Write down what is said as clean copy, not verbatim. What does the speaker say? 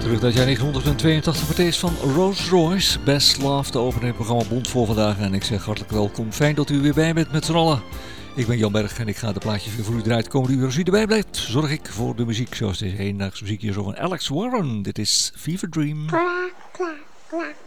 Terug dat jaar 1982 voor deze van Rolls Royce. Best Love, de opening het programma Bond voor vandaag. En ik zeg hartelijk welkom. Fijn dat u weer bij bent met z'n allen. Ik ben Jan Berg en ik ga de plaatjes weer voor u draaien. Komende uur als u erbij blijft, zorg ik voor de muziek. Zoals deze eendaagse muziek hier zo van Alex Warren. Dit is Fever Dream. Clap, clap, clap.